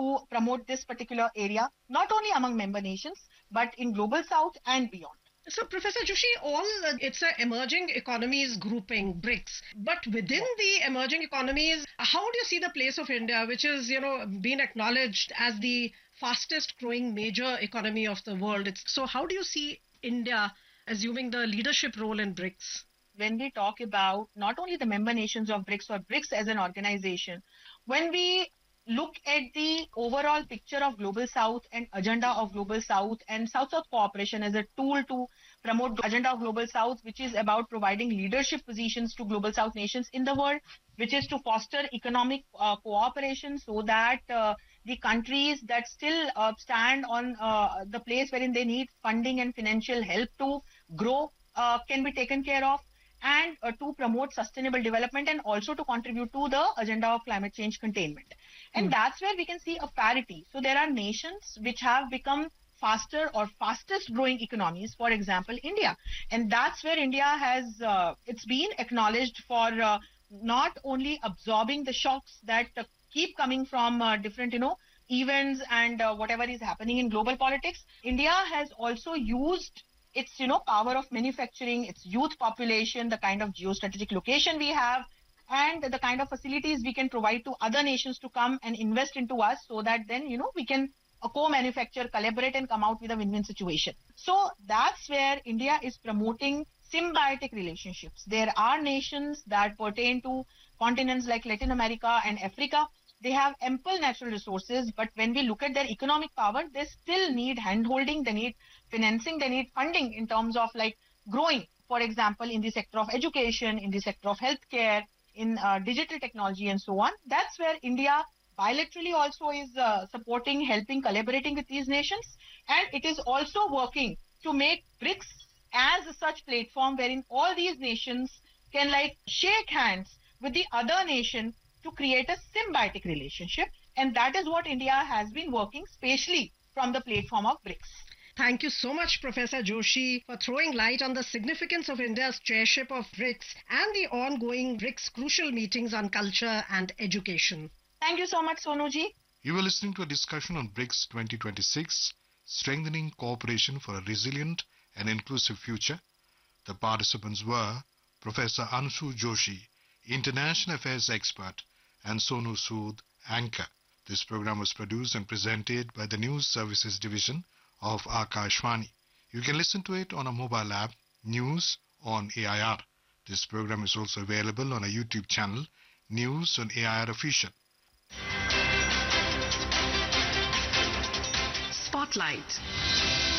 to promote this particular area, not only among member nations, but in Global South and beyond. So, Professor Joshi, it's an emerging economies grouping, BRICS. But within the emerging economies, how do you see the place of India, which is, being acknowledged as the fastest growing major economy of the world? So how do you see India assuming the leadership role in BRICS? When we talk about not only the member nations of BRICS or BRICS as an organization, when we look at the overall picture of Global South and agenda of Global South and South-South cooperation as a tool to promote the agenda of Global South, which is about providing leadership positions to Global South nations in the world, which is to foster economic cooperation so that the countries that still stand on the place wherein they need funding and financial help to grow can be taken care of, and to promote sustainable development and also to contribute to the agenda of climate change containment. And that's where we can see a parity. So there are nations which have become faster or fastest growing economies, for example, India. And that's where India has, it's been acknowledged for not only absorbing the shocks that keep coming from different, events and whatever is happening in global politics. India has also used its power of manufacturing, its youth population, the kind of geostrategic location we have, and the kind of facilities we can provide to other nations to come and invest into us, so that then we can co-manufacture, collaborate, and come out with a win-win situation. So that's where India is promoting symbiotic relationships. There are nations that pertain to continents like Latin America and Africa. They have ample natural resources, but when we look at their economic power, they still need handholding, they need financing, they need funding in terms of like growing, for example, in the sector of education, in the sector of healthcare, in digital technology and so on. That's where India bilaterally also is supporting, helping, collaborating with these nations. And it is also working to make BRICS as such platform wherein all these nations can like shake hands with the other nation to create a symbiotic relationship. And that is what India has been working, especially from the platform of BRICS. Thank you so much, Professor Joshi, for throwing light on the significance of India's chairship of BRICS and the ongoing BRICS crucial meetings on culture and education. Thank you so much, Sonuji. You were listening to a discussion on BRICS 2026, Strengthening Cooperation for a Resilient and Inclusive Future. The participants were Professor Anshu Joshi, International Affairs Expert, and Sonu Sood, Anchor. This program was produced and presented by the News Services Division of Akashvani. You can listen to it on a mobile app, News on AIR. This program is also available on a YouTube channel, News on AIR Official. Spotlight.